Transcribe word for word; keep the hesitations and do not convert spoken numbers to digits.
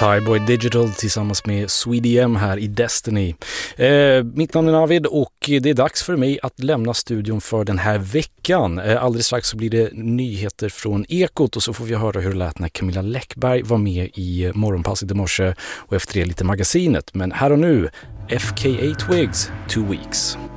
Tyboy Digital tillsammans med SweDM här i Destiny. Eh, mitt namn är Navid och det är dags för mig att lämna studion för den här veckan. Eh, alldeles strax så blir det nyheter från Ekot och så får vi höra hur det lät när Camilla Läckberg var med i Morgonpasset i morse och efter det lite magasinet. Men här och nu, F K A Twigs, Two Weeks.